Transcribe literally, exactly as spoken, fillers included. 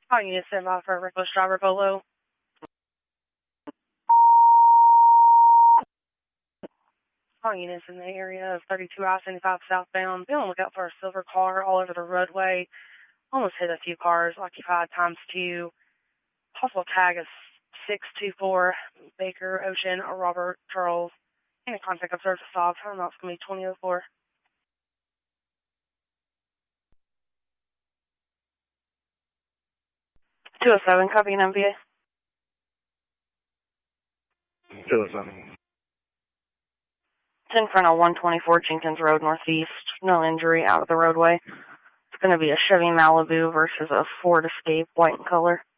All units stand by for a reckless driver Polo. All units in the area of thirty-two I seventy-five southbound. Be on the lookout for a silver car all over the roadway. Almost hit a few cars, occupied times two. Possible tag is six two four Baker, Ocean, or Robert, Charles. Any contact observed to stop. Time out's going to be twenty oh four. two oh seven, copy an M V A. two oh seven. It's in front of one twenty-four Jenkins Road Northeast. No injury, out of the roadway. It's going to be a Chevy Malibu versus a Ford Escape, white in color.